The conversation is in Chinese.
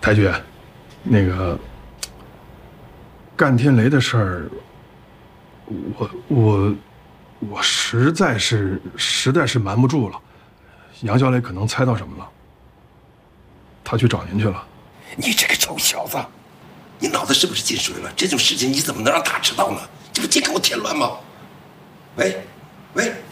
台局，那个干天雷的事儿，我实在是瞒不住了。杨小磊可能猜到什么了，他去找您去了。 你这个臭小子，你脑子是不是进水了？这种事情你怎么能让他知道呢？这不净给我添乱吗？喂。